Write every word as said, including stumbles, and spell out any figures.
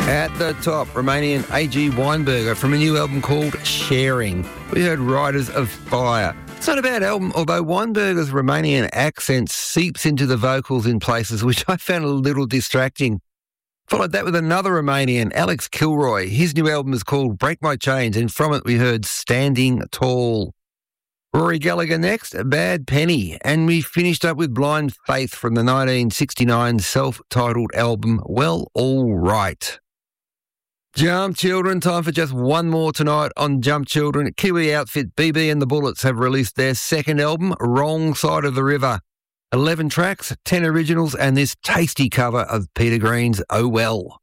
At the top, Romanian A G Weinberger from a new album called Sharing. We heard Riders of Fire. It's not a bad album, although Weinberger's Romanian accent seeps into the vocals in places which I found a little distracting. Followed that with another Romanian, Alex Kilroy. His new album is called Break My Chains, and from it we heard Standing Tall. Rory Gallagher next, Bad Penny, and we finished up with Blind Faith from the nineteen sixty-nine self-titled album Well All Right. Jump Children, time for just one more tonight on Jump Children. Kiwi outfit B B and the Bullets have released their second album, Wrong Side of the River. eleven tracks, ten originals, and this tasty cover of Peter Green's Oh Well.